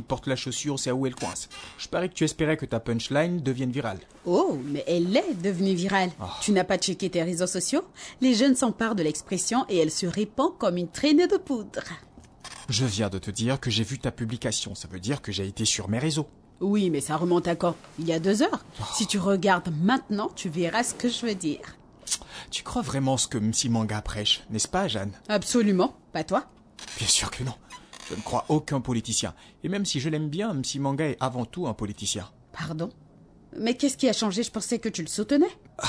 porte la chaussure, on sait où elle coince. Je parie que tu espérais que ta punchline devienne virale. Oh, mais elle est devenue virale. Tu n'as pas checké tes réseaux sociaux? Les jeunes s'emparent de l'expression et elle se répand comme une traînée de poudre. Je viens de te dire que j'ai vu ta publication. Ça veut dire que j'ai été sur mes réseaux. Oui, mais ça remonte à quand? Il y a 2 heures. Si tu regardes maintenant, tu verras ce que je veux dire. Tu crois vraiment ce que Msimanga prêche, n'est-ce pas, Jeanne? Absolument. Pas toi? Bien sûr que non. Je ne crois aucun politicien. Et même si je l'aime bien, Msimanga est avant tout un politicien. Pardon? Mais qu'est-ce qui a changé? Je pensais que tu le soutenais.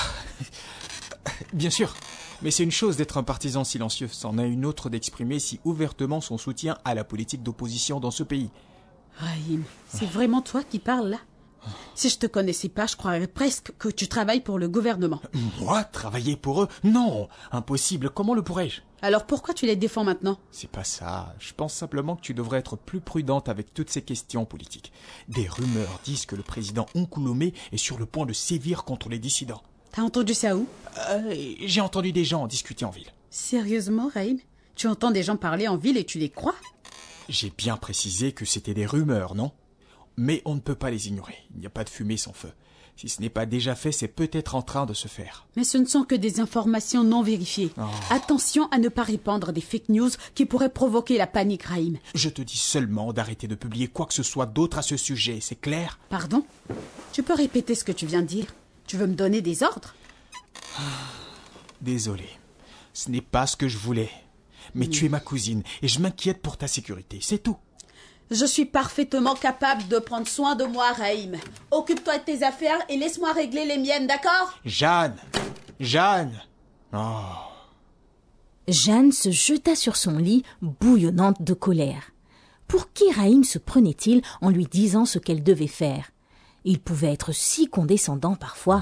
Bien sûr. Mais c'est une chose d'être un partisan silencieux. C'en est une autre d'exprimer si ouvertement son soutien à la politique d'opposition dans ce pays. Raïm, c'est vraiment toi qui parles là? Si je te connaissais pas, je croirais presque que tu travailles pour le gouvernement. Moi, travailler pour eux? Non, impossible. Comment le pourrais-je? Alors pourquoi tu les défends maintenant? C'est pas ça. Je pense simplement que tu devrais être plus prudente avec toutes ces questions politiques. Des rumeurs disent que le président Nkoulomé est sur le point de sévir contre les dissidents. T'as entendu ça où? J'ai entendu des gens discuter en ville. Sérieusement, Raïm? Tu entends des gens parler en ville et tu les crois? J'ai bien précisé que c'était des rumeurs, non? Mais on ne peut pas les ignorer. Il n'y a pas de fumée sans feu. Si ce n'est pas déjà fait, c'est peut-être en train de se faire. Mais ce ne sont que des informations non vérifiées. Attention à ne pas répandre des fake news qui pourraient provoquer la panique, Raïm. Je te dis seulement d'arrêter de publier quoi que ce soit d'autre à ce sujet, c'est clair? Pardon? Tu peux répéter ce que tu viens de dire? Tu veux me donner des ordres? Désolé. Ce n'est pas ce que je voulais. Mais tu es ma cousine et je m'inquiète pour ta sécurité, c'est tout. Je suis parfaitement capable de prendre soin de moi, Raïm. Occupe-toi de tes affaires et laisse-moi régler les miennes, d'accord? Jeanne! Oh. Jeanne se jeta sur son lit, bouillonnante de colère. Pour qui Raïm se prenait-il en lui disant ce qu'elle devait faire? Il pouvait être si condescendant parfois.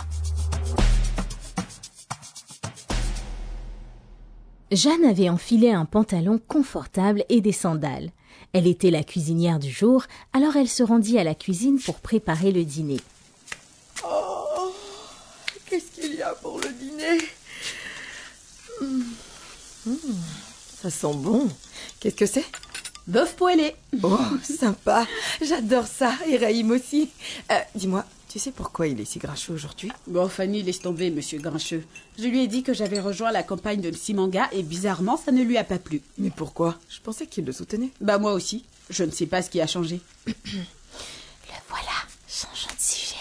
Jeanne avait enfilé un pantalon confortable et des sandales. Elle était la cuisinière du jour, alors elle se rendit à la cuisine pour préparer le dîner. Oh, qu'est-ce qu'il y a pour le dîner? Ça sent bon. Qu'est-ce que c'est? Bœuf poêlé. Oh, sympa. J'adore ça. Et Raïm aussi. Dis-moi, tu sais pourquoi il est si grincheux aujourd'hui? Bon, Fanny, laisse tomber, monsieur Grincheux. Je lui ai dit que j'avais rejoint la campagne de Msimanga et bizarrement, ça ne lui a pas plu. Mais pourquoi? Je pensais qu'il le soutenait. Bah, moi aussi. Je ne sais pas ce qui a changé. Le voilà, changeons de sujet.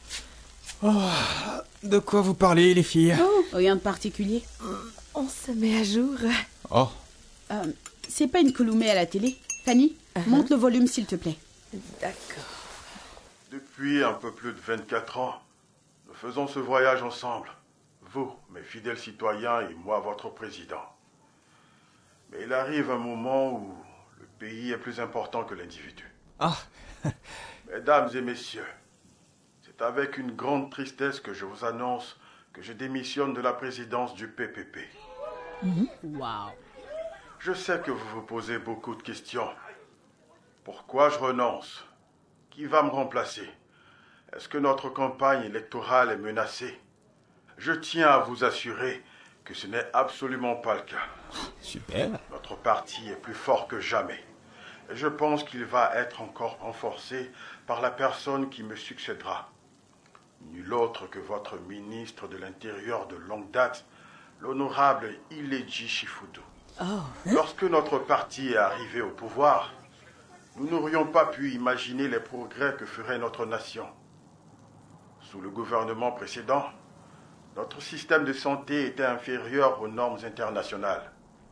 Oh, de quoi vous parlez, les filles? Oh, rien de particulier. On se met à jour. Oh. C'est pas une Nkoulomé à la télé? Fanny, monte le volume, s'il te plaît. D'accord. Depuis un peu plus de 24 ans, nous faisons ce voyage ensemble. Vous, mes fidèles citoyens, et moi, votre président. Mais il arrive un moment où le pays est plus important que l'individu. Ah. Mesdames et messieurs, c'est avec une grande tristesse que je vous annonce que je démissionne de la présidence du PPP. Waouh. Je sais que vous vous posez beaucoup de questions. Pourquoi je renonce? Qui va me remplacer? Est-ce que notre campagne électorale est menacée? Je tiens à vous assurer que ce n'est absolument pas le cas. Super. Notre parti est plus fort que jamais. Et je pense qu'il va être encore renforcé par la personne qui me succédera. Nul autre que votre ministre de l'Intérieur de longue date, l'honorable Ileji Shifudu. Lorsque notre parti est arrivé au pouvoir, nous n'aurions pas pu imaginer les progrès que ferait notre nation. Sous le gouvernement précédent, notre système de santé était inférieur aux normes internationales.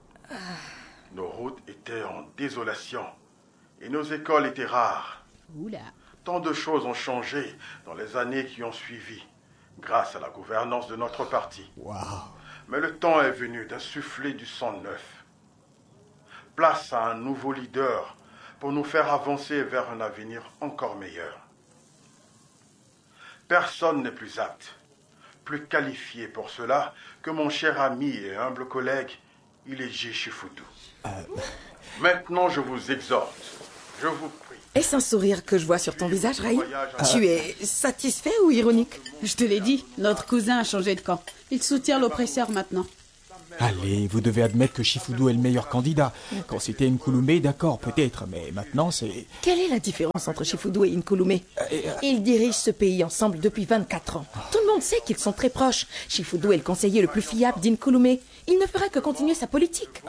Nos routes étaient en désolation et nos écoles étaient rares. Oula. Tant de choses ont changé dans les années qui ont suivi, grâce à la gouvernance de notre parti. Wow. Mais le temps est venu d'insuffler du sang neuf. Place à un nouveau leader pour nous faire avancer vers un avenir encore meilleur. Personne n'est plus apte, plus qualifié pour cela que mon cher ami et humble collègue, Ileji Shifudu. Maintenant, je vous exhorte, je vous prie. Est-ce un sourire que je vois sur ton visage, Raïm? Tu es satisfait ou ironique? Je te l'ai dit, notre cousin a changé de camp. Il soutient l'oppresseur maintenant. Allez, vous devez admettre que Chifoudou est le meilleur candidat. Quand c'était Nkouloumé, d'accord, peut-être, mais maintenant c'est... Quelle est la différence entre Chifoudou et Nkouloumé? Ils dirigent ce pays ensemble depuis 24 ans. Tout le monde sait qu'ils sont très proches. Chifoudou est le conseiller le plus fiable d'Nkouloumé. Il ne fera que continuer sa politique.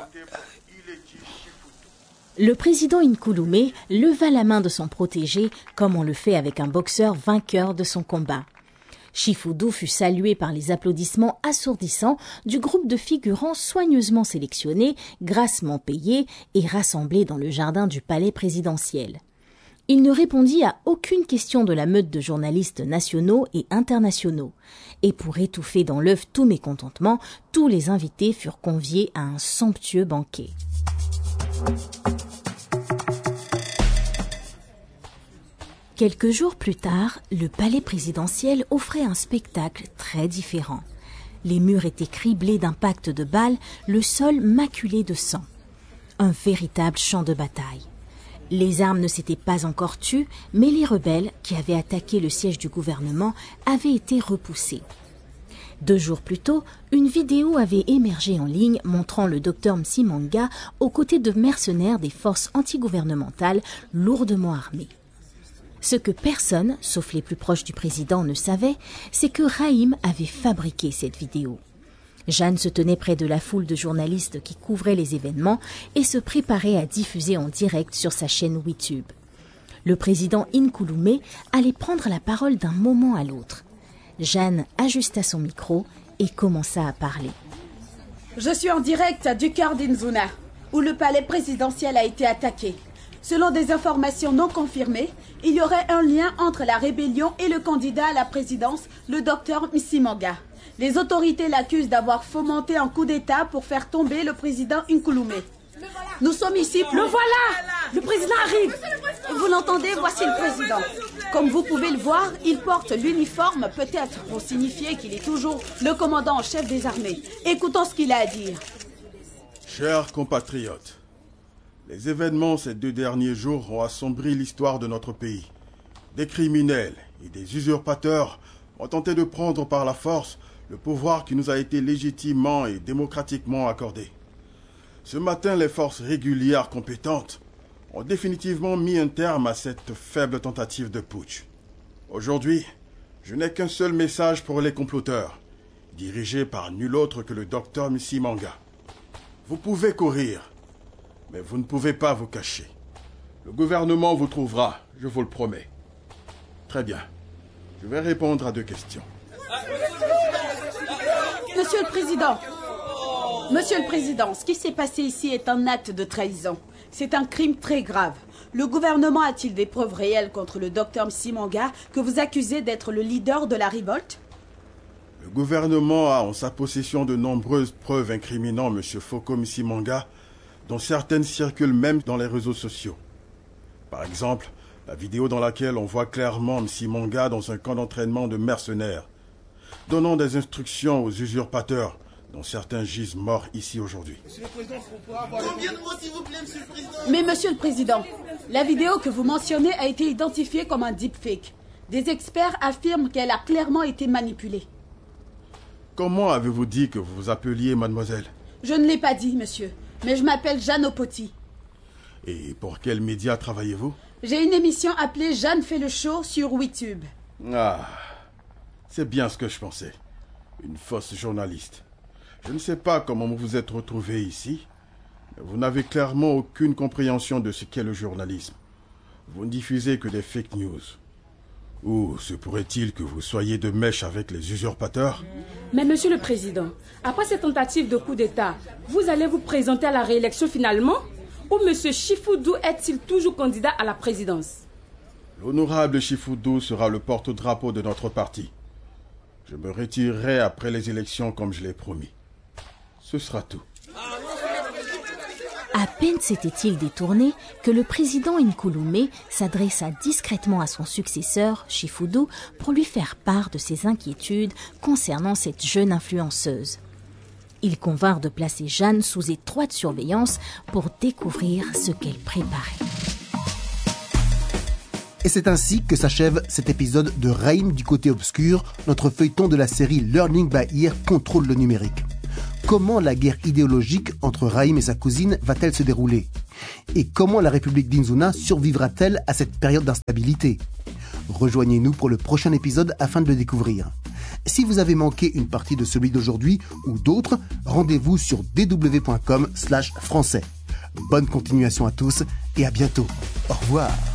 Le président Nkouloumé leva la main de son protégé comme on le fait avec un boxeur vainqueur de son combat. Chifoudou fut salué par les applaudissements assourdissants du groupe de figurants soigneusement sélectionnés, grassement payés et rassemblés dans le jardin du palais présidentiel. Il ne répondit à aucune question de la meute de journalistes nationaux et internationaux. Et pour étouffer dans l'œuf tout mécontentement, tous les invités furent conviés à un somptueux banquet. Quelques jours plus tard, le palais présidentiel offrait un spectacle très différent. Les murs étaient criblés d'impacts de balles, le sol maculé de sang. Un véritable champ de bataille. Les armes ne s'étaient pas encore tues, mais les rebelles qui avaient attaqué le siège du gouvernement avaient été repoussés. 2 jours plus tôt, une vidéo avait émergé en ligne montrant le docteur Msimanga aux côtés de mercenaires des forces antigouvernementales lourdement armées. Ce que personne, sauf les plus proches du président, ne savait, c'est que Rahim avait fabriqué cette vidéo. Jeanne se tenait près de la foule de journalistes qui couvraient les événements et se préparait à diffuser en direct sur sa chaîne YouTube. Le président Nkouloumé allait prendre la parole d'un moment à l'autre. Jeanne ajusta son micro et commença à parler. Je suis en direct du cœur d'Inzuna, où le palais présidentiel a été attaqué. Selon des informations non confirmées, il y aurait un lien entre la rébellion et le candidat à la présidence, le docteur Msimanga. Les autorités l'accusent d'avoir fomenté un coup d'État pour faire tomber le président Nkouloumé. Nous sommes ici pour... Le voilà! Le président arrive! Vous l'entendez, voici le président. Comme vous pouvez le voir, il porte l'uniforme, peut-être pour signifier qu'il est toujours le commandant en chef des armées. Écoutons ce qu'il a à dire. Chers compatriotes, les événements ces 2 derniers jours ont assombri l'histoire de notre pays. Des criminels et des usurpateurs ont tenté de prendre par la force le pouvoir qui nous a été légitimement et démocratiquement accordé. Ce matin, les forces régulières compétentes ont définitivement mis un terme à cette faible tentative de putsch. Aujourd'hui, je n'ai qu'un seul message pour les comploteurs, dirigé par nul autre que le docteur Msimanga. Vous pouvez courir, mais vous ne pouvez pas vous cacher. Le gouvernement vous trouvera, je vous le promets. Très bien. Je vais répondre à 2 questions. Monsieur le Président, ce qui s'est passé ici est un acte de trahison. C'est un crime très grave. Le gouvernement a-t-il des preuves réelles contre le docteur Msimanga que vous accusez d'être le leader de la révolte? Le gouvernement a en sa possession de nombreuses preuves incriminant M. Foko Msimanga, dont certaines circulent même dans les réseaux sociaux. Par exemple, la vidéo dans laquelle on voit clairement Msimanga dans un camp d'entraînement de mercenaires, donnant des instructions aux usurpateurs, dont certains gisent morts ici aujourd'hui. Mais Monsieur le Président, la vidéo que vous mentionnez a été identifiée comme un deepfake. Des experts affirment qu'elle a clairement été manipulée. Comment avez-vous dit que vous vous appeliez, mademoiselle? Je ne l'ai pas dit, monsieur, mais je m'appelle Jeanne Opoti. Et pour quel média travaillez-vous? J'ai une émission appelée Jeanne fait le show sur YouTube. Ah, c'est bien ce que je pensais. Une fausse journaliste. Je ne sais pas comment vous vous êtes retrouvé ici, mais vous n'avez clairement aucune compréhension de ce qu'est le journalisme. Vous ne diffusez que des fake news. Ou se pourrait-il que vous soyez de mèche avec les usurpateurs? Mais Monsieur le Président, après cette tentative de coup d'État, vous allez vous présenter à la réélection finalement? Ou Monsieur Chifoudou est-il toujours candidat à la présidence? L'honorable Chifoudou sera le porte-drapeau de notre parti. Je me retirerai après les élections comme je l'ai promis. Ce sera tout. À peine s'était-il détourné que le président Nkouloumé s'adressa discrètement à son successeur, Chifoudou, pour lui faire part de ses inquiétudes concernant cette jeune influenceuse. Ils convinrent de placer Jeanne sous étroite surveillance pour découvrir ce qu'elle préparait. Et c'est ainsi que s'achève cet épisode de Rahim du côté obscur, notre feuilleton de la série Learning by Ear contrôle le numérique. comment la guerre idéologique entre Rahim et sa cousine va-t-elle se dérouler? Et comment la République d'Inzuna survivra-t-elle à cette période d'instabilité? Rejoignez-nous pour le prochain épisode afin de le découvrir. Si vous avez manqué une partie de celui d'aujourd'hui ou d'autres, rendez-vous sur dw.com/français. Bonne continuation à tous et à bientôt. Au revoir.